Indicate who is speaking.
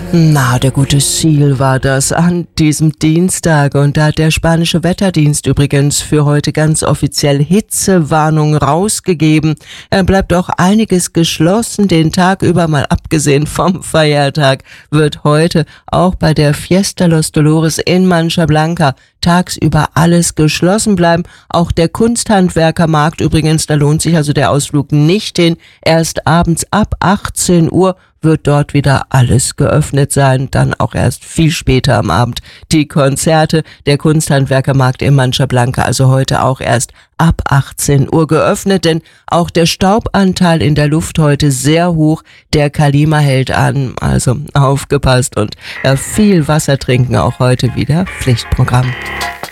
Speaker 1: Na, der gute Ziel war das an diesem Dienstag, und da hat der spanische Wetterdienst übrigens für heute ganz offiziell Hitzewarnung rausgegeben. Bleibt auch einiges geschlossen den Tag über, mal abgesehen vom Feiertag, wird heute auch bei der Fiesta Los Dolores in Mancha Blanca tagsüber alles geschlossen bleiben. Auch der Kunsthandwerkermarkt übrigens, da lohnt sich also der Ausflug nicht hin. Erst abends ab 18 Uhr wird dort wieder alles geöffnet sein, dann auch erst viel später am Abend die Konzerte. Der Kunsthandwerkermarkt in Mancha Blanca also heute auch erst ab 18 Uhr geöffnet, denn auch der Staubanteil in der Luft heute sehr hoch. Der Kalima hält an, also aufgepasst und viel Wasser trinken auch heute wieder Pflichtprogramm.